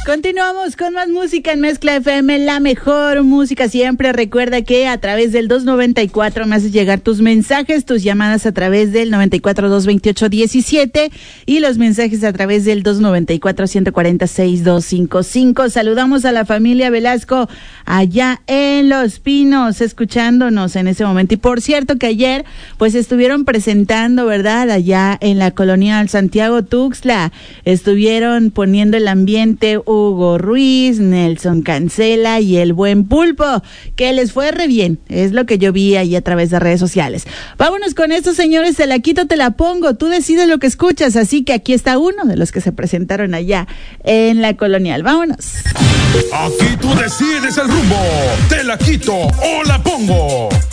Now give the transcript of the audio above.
Continuamos con más música en Mezcla FM, la mejor música siempre. Recuerda que a través del 294 me haces llegar tus mensajes, tus llamadas a través del 94-228-17 y los mensajes a través del 294-146-255. Saludamos a la familia Velasco allá en Los Pinos, escuchándonos en ese momento. Y por cierto que ayer pues estuvieron presentando, ¿verdad? Allá en la Colonial Santiago Tuxtla, estuvieron poniendo el ambiente Hugo Ruiz, Nelson Cancela y el Buen Pulpo, que les fue re bien, es lo que yo vi ahí a través de redes sociales. Vámonos con estos señores, te la quito, te la pongo, tú decides lo que escuchas, así que aquí está uno de los que se presentaron allá en la Colonial. Vámonos. Aquí tú decides el rumbo, te la quito o la pongo.